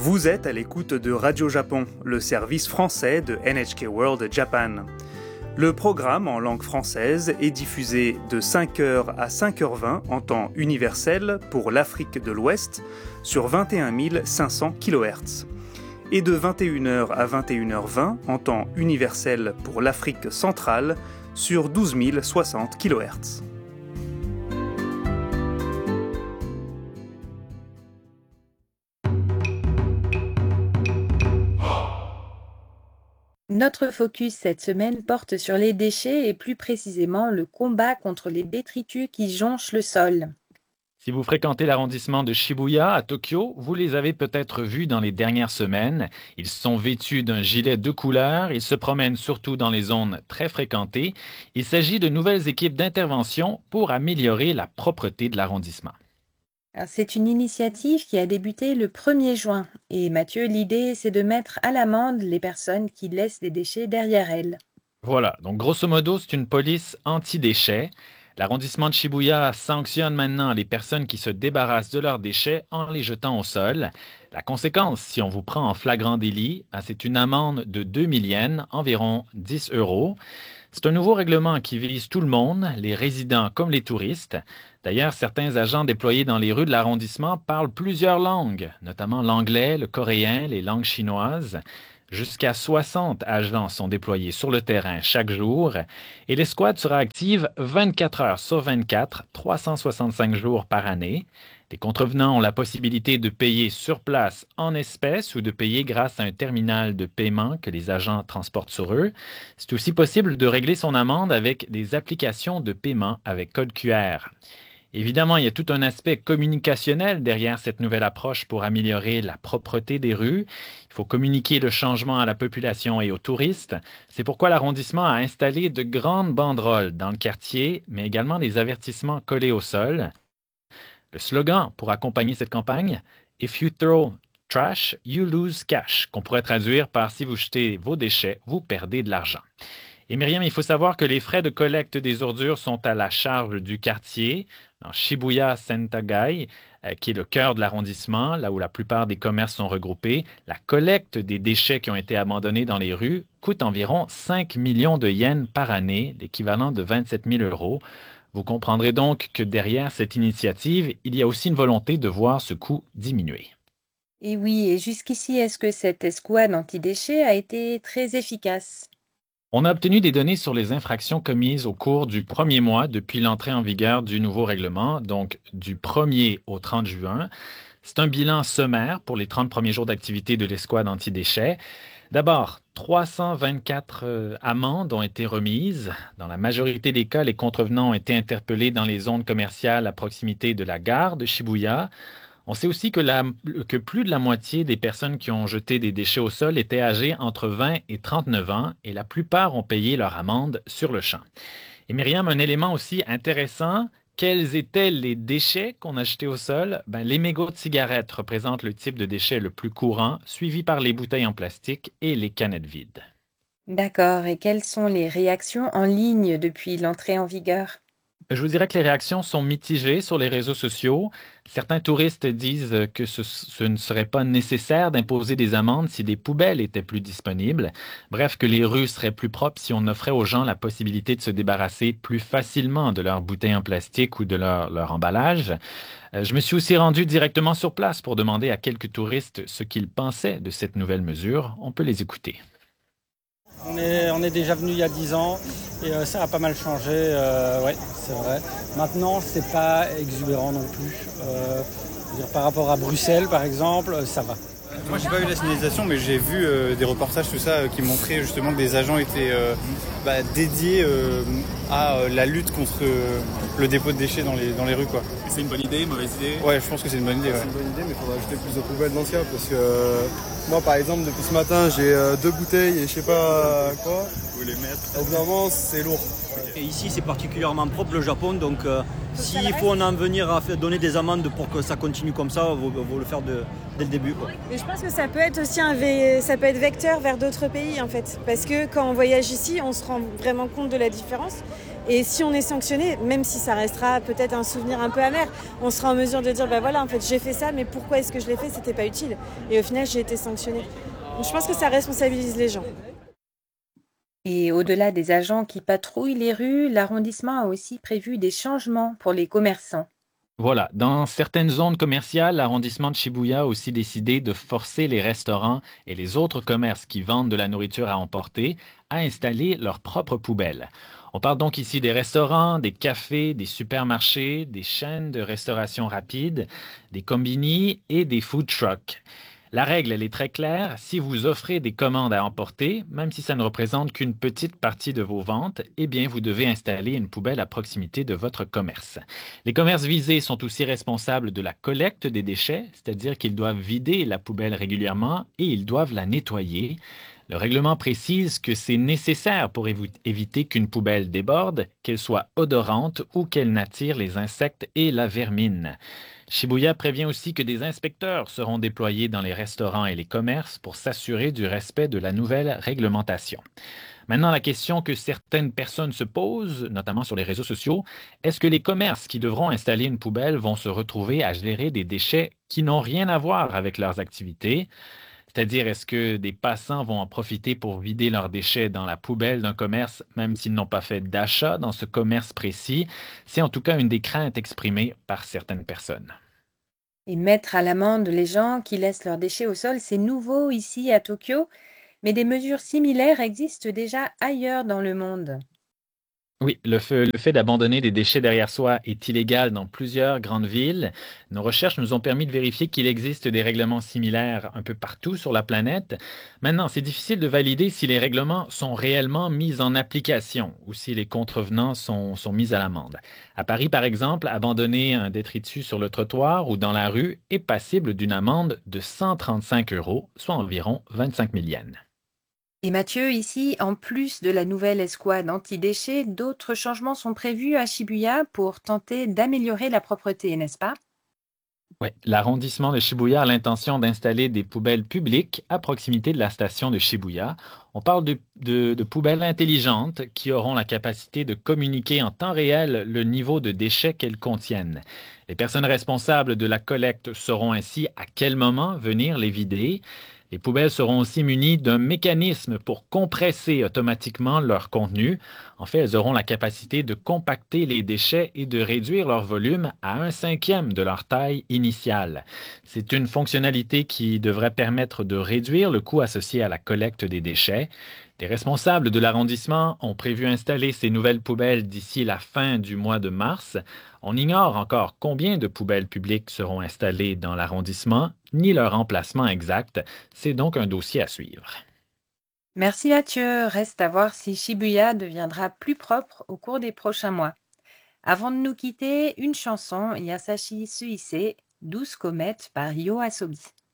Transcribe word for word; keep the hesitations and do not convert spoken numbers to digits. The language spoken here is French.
Vous êtes à l'écoute de Radio Japon, le service français de N H K World Japan. Le programme en langue française est diffusé de cinq heures à cinq heures vingt en temps universel pour l'Afrique de l'Ouest sur vingt et un mille cinq cents kilohertz et de vingt et une heures à vingt et une heures vingt en temps universel pour l'Afrique centrale sur douze mille soixante kilohertz. Notre focus cette semaine porte sur les déchets et plus précisément le combat contre les détritus qui jonchent le sol. Si vous fréquentez l'arrondissement de Shibuya à Tokyo, vous les avez peut-être vus dans les dernières semaines. Ils sont vêtus d'un gilet de couleur, ils se promènent surtout dans les zones très fréquentées. Il s'agit de nouvelles équipes d'intervention pour améliorer la propreté de l'arrondissement. Alors, c'est une initiative qui a débuté le premier juin. Et Mathieu, l'idée, c'est de mettre à l'amende les personnes qui laissent des déchets derrière elles. Voilà, donc grosso modo, c'est une police anti-déchets. L'arrondissement de Shibuya sanctionne maintenant les personnes qui se débarrassent de leurs déchets en les jetant au sol. La conséquence, si on vous prend en flagrant délit, c'est une amende de deux mille yens, environ dix euros. C'est un nouveau règlement qui vise tout le monde, les résidents comme les touristes. D'ailleurs, certains agents déployés dans les rues de l'arrondissement parlent plusieurs langues, notamment l'anglais, le coréen, les langues chinoises. Jusqu'à soixante agents sont déployés sur le terrain chaque jour et l'escouade sera active vingt-quatre heures sur vingt-quatre, trois cent soixante-cinq jours par année. Les contrevenants ont la possibilité de payer sur place en espèces ou de payer grâce à un terminal de paiement que les agents transportent sur eux. C'est aussi possible de régler son amende avec des applications de paiement avec code Q R. Évidemment, il y a tout un aspect communicationnel derrière cette nouvelle approche pour améliorer la propreté des rues. Il faut communiquer le changement à la population et aux touristes. C'est pourquoi l'arrondissement a installé de grandes banderoles dans le quartier, mais également des avertissements collés au sol. Le slogan pour accompagner cette campagne, « If you throw trash, you lose cash », qu'on pourrait traduire par « Si vous jetez vos déchets, vous perdez de l'argent ». Et Myriam, il faut savoir que les frais de collecte des ordures sont à la charge du quartier, dans Shibuya Sentai, euh, qui est le cœur de l'arrondissement, là où la plupart des commerces sont regroupés. La collecte des déchets qui ont été abandonnés dans les rues coûte environ cinq millions de yens par année, l'équivalent de vingt-sept mille euros. Vous comprendrez donc que derrière cette initiative, il y a aussi une volonté de voir ce coût diminuer. Et oui, et jusqu'ici, est-ce que cette escouade anti-déchets a été très efficace ? On a obtenu des données sur les infractions commises au cours du premier mois depuis l'entrée en vigueur du nouveau règlement, donc du premier au trente juin. C'est un bilan sommaire pour les trente premiers jours d'activité de l'escouade anti-déchets. D'abord, trois cent vingt-quatre euh, amendes ont été remises. Dans la majorité des cas, les contrevenants ont été interpellés dans les zones commerciales à proximité de la gare de Shibuya. On sait aussi que, la, que plus de la moitié des personnes qui ont jeté des déchets au sol étaient âgées entre vingt et trente-neuf ans et la plupart ont payé leur amende sur le champ. Et Myriam, un élément aussi intéressant, quels étaient les déchets qu'on a jetés au sol? Ben, les mégots de cigarettes représentent le type de déchet le plus courant, suivi par les bouteilles en plastique et les canettes vides. D'accord, et quelles sont les réactions en ligne depuis l'entrée en vigueur ? Je vous dirais que les réactions sont mitigées sur les réseaux sociaux. Certains touristes disent que ce, ce ne serait pas nécessaire d'imposer des amendes si des poubelles étaient plus disponibles. Bref, que les rues seraient plus propres si on offrait aux gens la possibilité de se débarrasser plus facilement de leurs bouteilles en plastique ou de leur, leur emballage. Je me suis aussi rendu directement sur place pour demander à quelques touristes ce qu'ils pensaient de cette nouvelle mesure. On peut les écouter. On est, on est déjà venu il y a dix ans et euh, ça a pas mal changé, euh, ouais, c'est vrai. Maintenant, c'est pas exubérant non plus. Euh, je veux dire, par rapport à Bruxelles, par exemple, ça va. Moi, j'ai pas vu la signalisation, mais j'ai vu euh, des reportages, tout ça, euh, qui montraient justement que des agents étaient euh, bah, dédiés euh, à euh, la lutte contre euh, le dépôt de déchets dans les, dans les rues, quoi. C'est une bonne idée, une mauvaise idée? Ouais, je pense que c'est une bonne idée. Ouais. C'est une bonne idée, mais il faudra ajouter plus de poubelles dans ce cas, parce que euh, moi, par exemple, depuis ce matin, j'ai euh, deux bouteilles et je sais pas quoi. Vous les mettre. Au bout d'un moment, c'est lourd. Et ici, c'est particulièrement propre le Japon, donc euh, s'il faut en venir à faire, donner des amendes pour que ça continue comme ça, il vaut, vaut le faire de, dès le début, quoi. Et je pense que ça peut être aussi un vé... ça peut être vecteur vers d'autres pays en fait, parce que quand on voyage ici, on se rend vraiment compte de la différence. Et si on est sanctionné, même si ça restera peut-être un souvenir un peu amer, on sera en mesure de dire, ben voilà, en fait, j'ai fait ça, mais pourquoi est-ce que je l'ai fait? C'était pas utile. Et au final, j'ai été sanctionnée. Donc, je pense que ça responsabilise les gens. Et au-delà des agents qui patrouillent les rues, l'arrondissement a aussi prévu des changements pour les commerçants. Voilà, dans certaines zones commerciales, l'arrondissement de Shibuya a aussi décidé de forcer les restaurants et les autres commerces qui vendent de la nourriture à emporter à installer leurs propres poubelles. On parle donc ici des restaurants, des cafés, des supermarchés, des chaînes de restauration rapide, des combini et des food trucks. La règle, elle est très claire. Si vous offrez des commandes à emporter, même si ça ne représente qu'une petite partie de vos ventes, eh bien, vous devez installer une poubelle à proximité de votre commerce. Les commerces visés sont aussi responsables de la collecte des déchets, c'est-à-dire qu'ils doivent vider la poubelle régulièrement et ils doivent la nettoyer. Le règlement précise que c'est nécessaire pour évi- éviter qu'une poubelle déborde, qu'elle soit odorante ou qu'elle n'attire les insectes et la vermine. Shibuya prévient aussi que des inspecteurs seront déployés dans les restaurants et les commerces pour s'assurer du respect de la nouvelle réglementation. Maintenant, la question que certaines personnes se posent, notamment sur les réseaux sociaux, est-ce que les commerces qui devront installer une poubelle vont se retrouver à gérer des déchets qui n'ont rien à voir avec leurs activités? C'est-à-dire, est-ce que des passants vont en profiter pour vider leurs déchets dans la poubelle d'un commerce, même s'ils n'ont pas fait d'achat dans ce commerce précis? C'est en tout cas une des craintes exprimées par certaines personnes. Et mettre à l'amende les gens qui laissent leurs déchets au sol, c'est nouveau ici à Tokyo, mais des mesures similaires existent déjà ailleurs dans le monde. Oui, le fait, le fait d'abandonner des déchets derrière soi est illégal dans plusieurs grandes villes. Nos recherches nous ont permis de vérifier qu'il existe des règlements similaires un peu partout sur la planète. Maintenant, c'est difficile de valider si les règlements sont réellement mis en application ou si les contrevenants sont, sont mis à l'amende. À Paris, par exemple, abandonner un détritus sur le trottoir ou dans la rue est passible d'une amende de cent trente-cinq euros, soit environ vingt-cinq mille yens. Et Mathieu, ici, en plus de la nouvelle escouade anti-déchets, d'autres changements sont prévus à Shibuya pour tenter d'améliorer la propreté, n'est-ce pas? Ouais, l'arrondissement de Shibuya a l'intention d'installer des poubelles publiques à proximité de la station de Shibuya. On parle de, de- de poubelles intelligentes qui auront la capacité de communiquer en temps réel le niveau de déchets qu'elles contiennent. Les personnes responsables de la collecte sauront ainsi à quel moment venir les vider. Les poubelles seront aussi munies d'un mécanisme pour compresser automatiquement leur contenu. En fait, elles auront la capacité de compacter les déchets et de réduire leur volume à un cinquième de leur taille initiale. C'est une fonctionnalité qui devrait permettre de réduire le coût associé à la collecte des déchets. Les responsables de l'arrondissement ont prévu installer ces nouvelles poubelles d'ici la fin du mois de mars. On ignore encore combien de poubelles publiques seront installées dans l'arrondissement, ni leur emplacement exact. C'est donc un dossier à suivre. Merci Mathieu. Reste à voir si Shibuya deviendra plus propre au cours des prochains mois. Avant de nous quitter, une chanson, Yasashi Suise, Douce comète par Yo Asobi.